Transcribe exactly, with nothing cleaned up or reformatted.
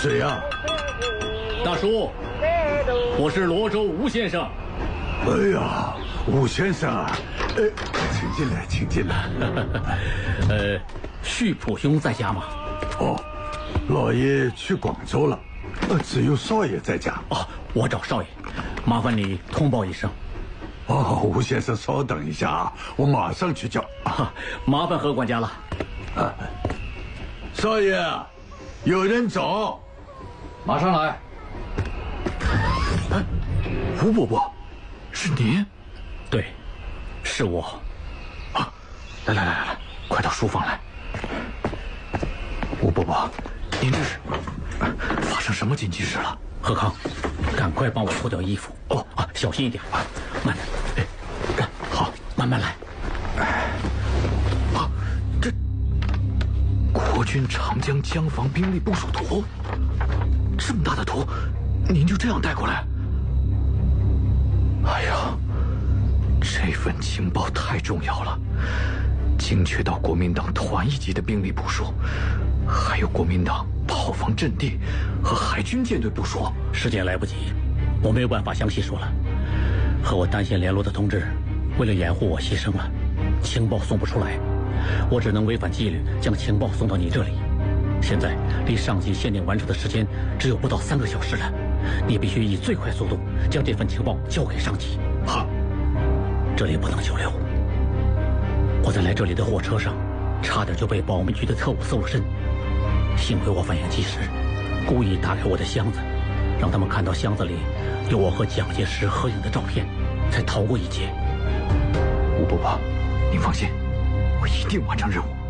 谁呀？ 大叔，我是罗州吴先生。 哎呀，吴先生啊，呃，请进来，请进来。 呃，旭普兄在家吗？ 哦，老爷去广州了，呃，只有少爷在家。 哦，我找少爷，麻烦你通报一声。 哦，吴先生稍等一下啊，我马上去叫。 啊，麻烦何管家了。 啊，少爷，有人找。 马上来。哎，吴伯伯，是您？ 对，是我。 啊，来来来来来，快到书房来。吴伯伯，您这是发生什么紧急事了？ 贺康，赶快帮我脱掉衣服。哦啊，小心一点，慢点。哎，干好，慢慢来。 啊，这国军长江江防兵力部署图，这么大的图，您就这样带过来？哎呀，这份情报太重要了，精确到国民党团一级的兵力部署，还有国民党炮防阵地和海军舰队部署。 时间来不及，我没有办法详细说了。和我单线联络的同志，为了掩护我牺牲了，情报送不出来，我只能违反纪律，将情报送到你这里。现在离上级限定完成的时间只有不到三个小时了，你必须以最快速度将这份情报交给上级。 好， 这里不能久留。我在来这里的火车上，差点就被保密局的特务搜了身，幸亏我反应及时，故意打开我的箱子，让他们看到箱子里有我和蒋介石合影的照片，才逃过一劫。 吴伯伯，您放心，我一定完成任务。